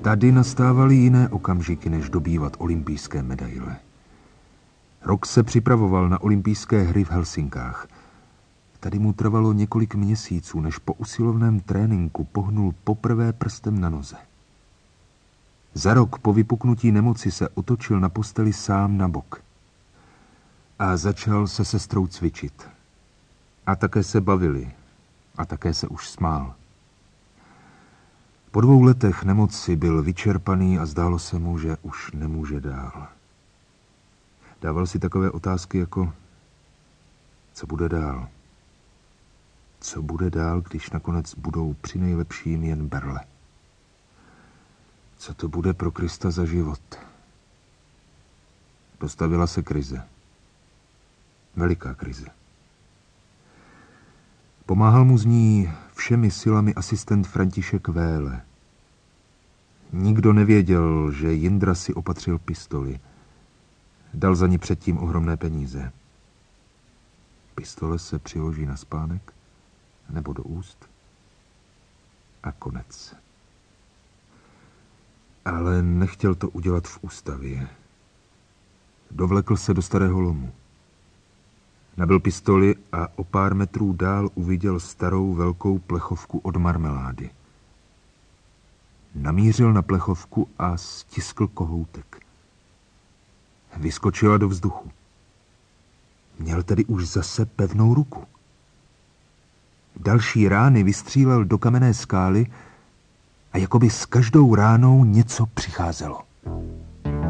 Tady nastávaly jiné okamžiky, než dobývat olympijské medaile. Rok se připravoval na olympijské hry v Helsinkách. Tady mu trvalo několik měsíců, než po usilovném tréninku pohnul poprvé prstem na noze. Za rok po vypuknutí nemoci se otočil na posteli sám na bok. A začal se sestrou cvičit. A také se bavili. A také se už smál. Po 2 letech nemoci byl vyčerpaný a zdálo se mu, že už nemůže dál. Dával si takové otázky jako: co bude dál? Co bude dál, když nakonec budou při nejlepším jen berle? Co to bude pro Krista za život? Dostavila se krize. Veliká krize. Pomáhal mu z ní všemi silami asistent František Véle. Nikdo nevěděl, že Jindra si opatřil pistoli. Dal za ní předtím ohromné peníze. Pistole se přiloží na spánek nebo do úst a konec. Ale nechtěl to udělat v ústavě. Dovlekl se do starého lomu. Nabil pistoli a o pár metrů dál uviděl starou velkou plechovku od marmelády. Namířil na plechovku a stiskl kohoutek. Vyskočila do vzduchu. Měl tedy už zase pevnou ruku. Další rány vystřílel do kamenné skály a jakoby s každou ránou něco přicházelo.